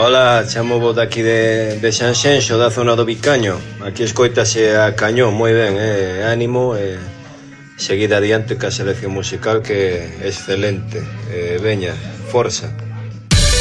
Ola, chamo vos daqui de Sanxenxo, da zona do Vicaño. Aquí escoitase a cañón, moi ben, ánimo, seguida adiante ca selección musical que é excelente. Veña, forza.